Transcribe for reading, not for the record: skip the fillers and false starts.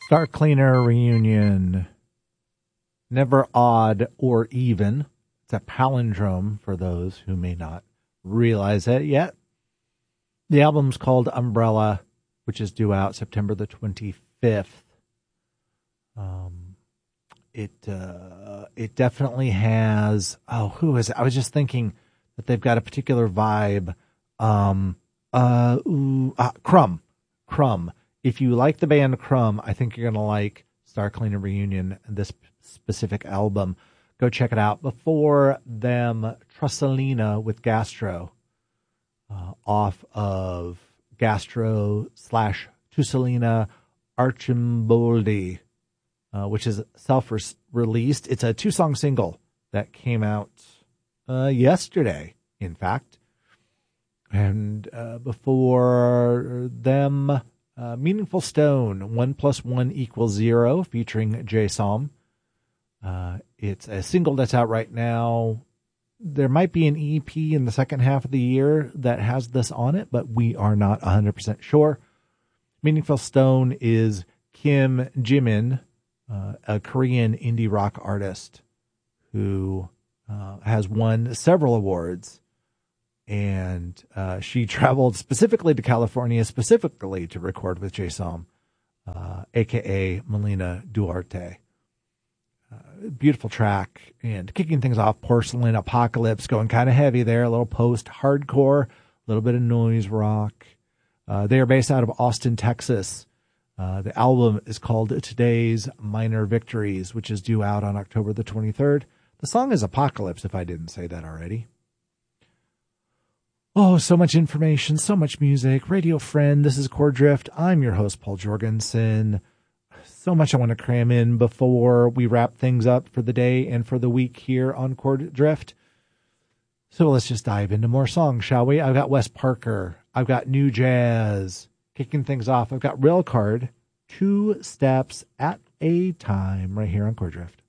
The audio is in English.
Star Cleaner reunion. Never odd or even. It's a palindrome for those who may not realize it yet. The album's called Umbrella, which is due out September the 25th. It definitely has. Oh, who is it? I was just thinking that they've got a particular vibe. Crumb. If you like the band Crumb, I think you're gonna like Star Cleaner Reunion, this specific album. Go check it out. Before them, Trussalina with Gastro, off of Gastro / Tussalina Archimboldi, which is self-released. It's a 2-song single that came out yesterday, in fact. And before them, Meaningful Stone, 1 + 1 = 0, featuring Jay Som. It's a single that's out right now. There might be an EP in the second half of the year that has this on it, but we are not 100% sure. Meaningful Stone is Kim Jimin, a Korean indie rock artist who has won several awards. And she traveled specifically to California, specifically to record with Jay Som, a.k.a. Melina Duarte. Beautiful track. And kicking things off, Porcelain Apocalypse, going kind of heavy there, a little post-hardcore, a little bit of noise rock. They are based out of Austin, Texas. The album is called Today's Minor Victories, which is due out on October the 23rd. The song is Apocalypse, if I didn't say that already. Oh, so much information, so much music. Radio Friend, this is Chord Drift. I'm your host, Paul Jorgensen. So much I want to cram in before we wrap things up for the day and for the week here on Chord Drift. So let's just dive into more songs, shall we? I've got Wes Parker. I've got New Jazz. Kicking things off, I've got Railcard, 2 Steps at a Time, right here on Chord Drift.